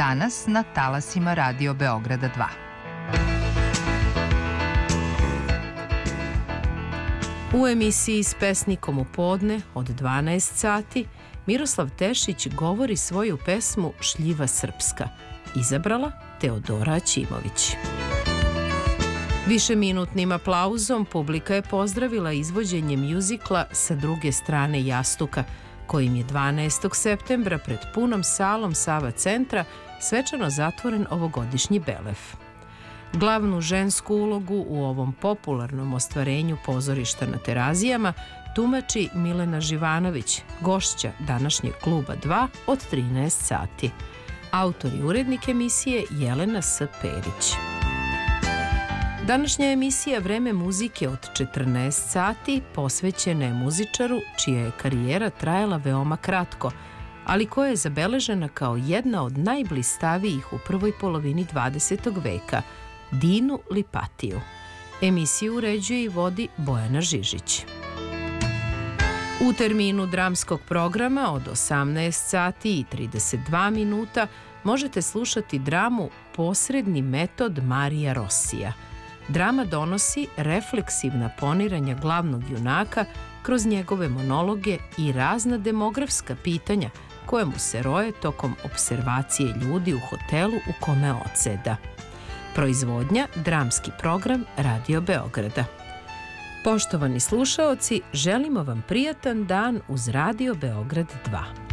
danas na talasima Radio Beograda 2. U emisiji S pesnikom u podne od 12 sati Miroslav Tešić govori svoju pesmu Šljiva srpska, izabrala Teodora Aćimović. Višeminutnim aplauzom publika je pozdravila izvođenje mjuzikla Sa druge strane jastuka, kojim je 12. septembra pred punom salom Sava centra svečano zatvoren ovogodišnji Belef. Glavnu žensku ulogu u ovom popularnom ostvarenju pozorišta na Terazijama tumači Milena Živanović, gošća današnjeg Kluba 2 od 13 sati. Autor i urednik emisije Jelena S. Perić. Današnja emisija Vreme muzike od 14 sati posvećena je muzičaru čija je karijera trajala veoma kratko, ali koja je zabeležena kao jedna od najblistavijih u prvoj polovini 20. veka, Dinu Lipatiju. Emisiju uređuje i vodi Bojana Žižić. U terminu dramskog programa od 18 sati i 32 minuta možete slušati dramu Posredni metod Marija Rosija. Drama donosi refleksivna poniranja glavnog junaka kroz njegove monologe i razna demografska pitanja koje mu se roje tokom observacije ljudi u hotelu u kome odseda. Proizvodnja dramski program Radio Beograda. Poštovani slušaoci, želimo vam prijatan dan uz Radio Beograd 2.